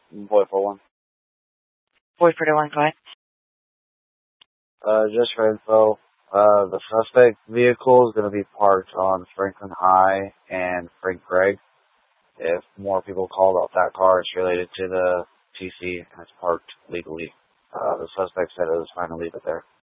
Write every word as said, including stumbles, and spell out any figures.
Boy for one. Boy for one, go ahead. Uh, just for info, uh, the suspect vehicle is going to be parked on Franklin High and Frank Gregg. If more people call about that car, it's related to the T C and it's parked legally. Uh, the suspect said it was fine to leave it there.